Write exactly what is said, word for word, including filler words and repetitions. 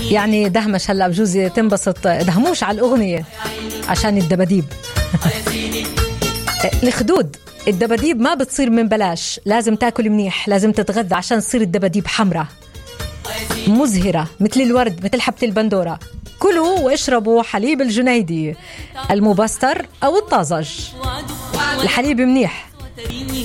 يعني دهمش هلا بجوز تنبسط، دهموش على الأغنية عشان الدباديب. الخدود، الدباديب ما بتصير من بلاش، لازم تاكل منيح، لازم تتغذى عشان تصير الدباديب حمراء مزهرة مثل الورد، مثل حبة البندورة. كلوا واشربوا حليب الجنيدي المبستر أو الطازج. الحليب منيح